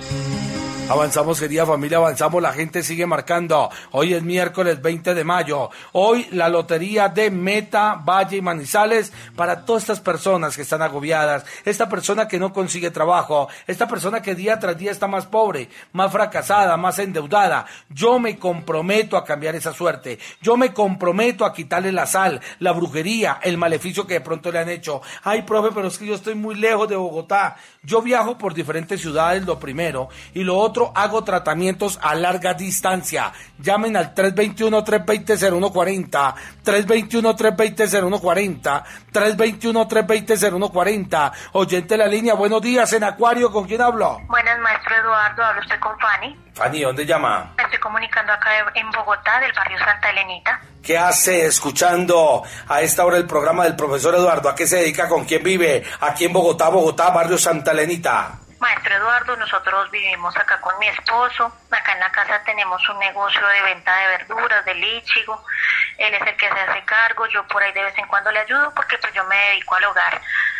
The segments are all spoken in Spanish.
Avanzamos, querida familia, avanzamos, la gente sigue marcando. Hoy es miércoles 20 de mayo. Hoy la lotería de Meta, Valle y Manizales para todas estas personas que están agobiadas, esta persona que no consigue trabajo, esta persona que día tras día está más pobre, más fracasada, más endeudada. Yo me comprometo a cambiar esa suerte. Yo me comprometo a quitarle la sal, la brujería, el maleficio que de pronto le han hecho. Ay, profe, pero es que yo estoy muy lejos de Bogotá. Yo viajo por diferentes ciudades, lo primero, y lo otro, hago tratamientos a larga distancia. Llamen al 321-320-0140, 321-320-0140, 321-320-0140. Oyente la línea, buenos días, en Acuario, ¿con quién hablo? Buenas, maestro Eduardo, hablo usted con Fanny. Fanny, ¿dónde llama? Me estoy comunicando acá en Bogotá, del barrio Santa Elenita. ¿Qué hace escuchando a esta hora el programa del profesor Eduardo? ¿A qué se dedica? ¿Con quién vive? Aquí en Bogotá, barrio Santa Elenita. Maestro Eduardo, nosotros vivimos acá con mi esposo. Acá en la casa tenemos un negocio de venta de verduras, de líchigo. Él es el que se hace cargo. Yo por ahí de vez en cuando le ayudo porque pues yo me dedico al hogar.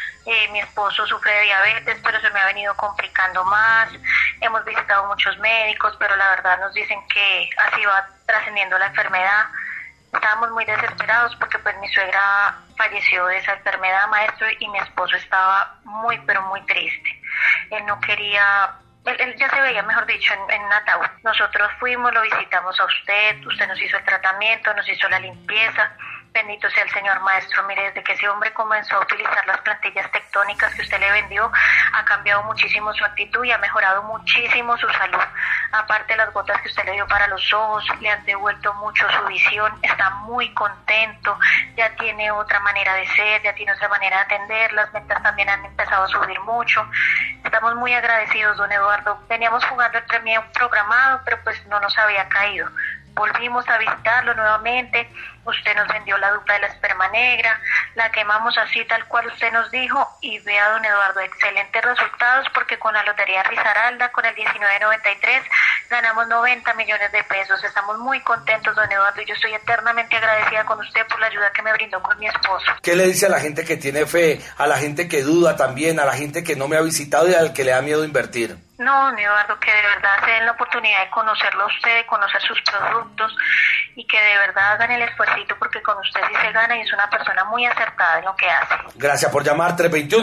Mi esposo sufre de diabetes, pero se me ha venido complicando más. Hemos visitado muchos médicos, pero la verdad nos dicen que así va trascendiendo la enfermedad. Estábamos muy desesperados porque pues mi suegra falleció de esa enfermedad, maestro, y mi esposo estaba muy, pero muy triste. Él no quería, él ya se veía, mejor dicho, en un ataúd. Nosotros fuimos, lo visitamos a usted nos hizo el tratamiento, nos hizo la limpieza. Bendito sea el Señor, maestro. Mire, desde que ese hombre comenzó a utilizar las plantillas tectónicas que usted le vendió, ha cambiado muchísimo su actitud y ha mejorado muchísimo su salud. Aparte, las gotas que usted le dio para los ojos, le han devuelto mucho su visión. Está muy contento, ya tiene otra manera de ser, ya tiene otra manera de atender. Las ventas también han empezado a subir mucho. Estamos muy agradecidos, don Eduardo. Veníamos jugando el premio programado, pero pues no nos había caído. Volvimos a visitarlo nuevamente, usted nos vendió la dupla de la esperma negra, la quemamos así tal cual usted nos dijo y vea, don Eduardo, excelentes resultados porque con la Lotería Risaralda, con el 1993, ganamos 90 millones de pesos. Estamos muy contentos, don Eduardo, y yo estoy eternamente agradecida con usted por la ayuda que me brindó con mi esposo. ¿Qué le dice a la gente que tiene fe, a la gente que duda también, a la gente que no me ha visitado y al que le da miedo invertir? No, don Eduardo, que de verdad se den la oportunidad de conocerlo a usted, de conocer sus productos y que de verdad hagan el esfuercito porque con usted sí se gana y es una persona muy acertada en lo que hace. Gracias por llamar,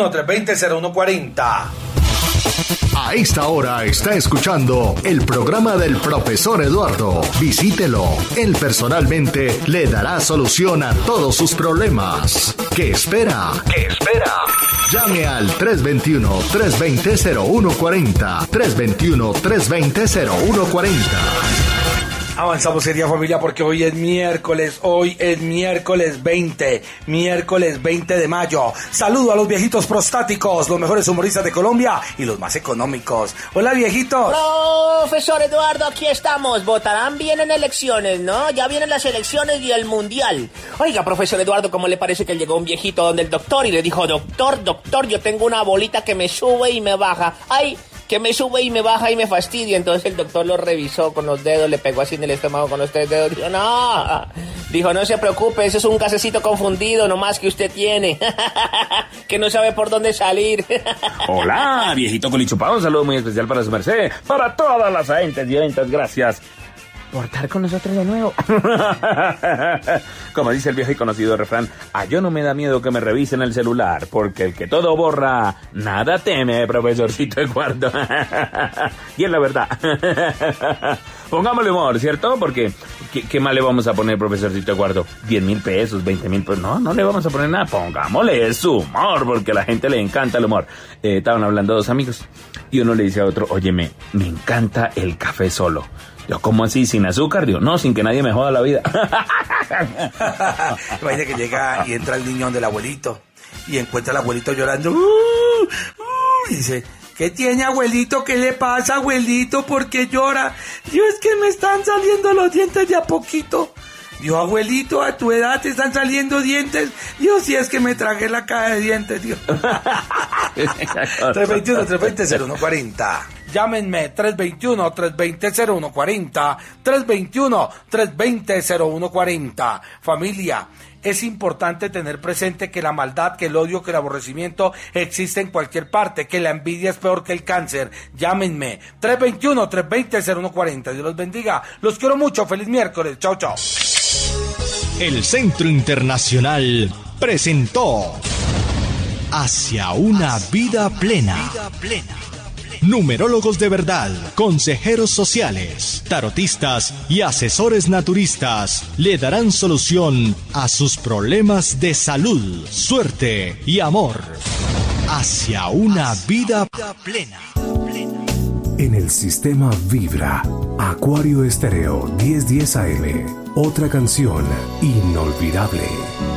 321-320-0140. A esta hora está escuchando el programa del profesor Eduardo. Visítelo. Él personalmente le dará solución a todos sus problemas. ¿Qué espera? ¿Qué espera? Llame al 321-320-0140. 321-320-0140. Avanzamos, querida familia, porque hoy es miércoles 20 de mayo. Saludo a los viejitos prostáticos, los mejores humoristas de Colombia y los más económicos. Hola, viejitos. Profesor Eduardo, aquí estamos. Votarán bien en elecciones, ¿no? Ya vienen las elecciones y el mundial. Oiga, profesor Eduardo, ¿cómo le parece que llegó un viejito donde el doctor y le dijo, doctor, yo tengo una bolita que me sube y me baja? Ay, que me sube y me baja y me fastidia. Entonces el doctor lo revisó con los dedos, le pegó así en el estómago con los 3 dedos. Dijo, no se preocupe, ese es un gasecito confundido nomás que usted tiene. Que no sabe por dónde salir. Hola, viejito colichupado, un saludo muy especial para su merced, para todas las agentes y oyentes, gracias por estar con nosotros de nuevo. Como dice el viejo y conocido refrán, a yo no me da miedo que me revisen el celular, porque el que todo borra, nada teme, profesorcito Eduardo. Y es la verdad. Pongámosle humor, ¿cierto? Porque, ¿qué más le vamos a poner, profesorcito Eduardo? 10,000 pesos, 20,000 pesos. No le vamos a poner nada. Pongámosle su humor, porque a la gente le encanta el humor. Estaban hablando dos amigos, y uno le dice a otro, óyeme, me encanta el café solo. Yo, ¿cómo así? ¿Sin azúcar? Digo, no, sin que nadie me joda la vida. Imagina que llega y entra el niñón del abuelito y encuentra al abuelito llorando. Y dice, ¿qué tiene, abuelito? ¿Qué le pasa, abuelito? ¿Por qué llora? Dios, es que me están saliendo los dientes de a poquito. Dios, abuelito, a tu edad te están saliendo dientes. Dios, si es que me tragué la caja de dientes, Dios. 321-320-0140. Llámenme 321-320-0140, 321-320-0140. Familia, es importante tener presente que la maldad, que el odio, que el aborrecimiento existe en cualquier parte, que la envidia es peor que el cáncer. Llámenme 321-320-0140. Dios los bendiga. Los quiero mucho. Feliz miércoles. Chao, chao. El Centro Internacional presentó Hacia una vida plena. Numerólogos de verdad, consejeros sociales, tarotistas y asesores naturistas le darán solución a sus problemas de salud, suerte y amor. Hacia una vida plena. En el sistema Vibra, Acuario Estéreo 1010 AM, otra canción inolvidable.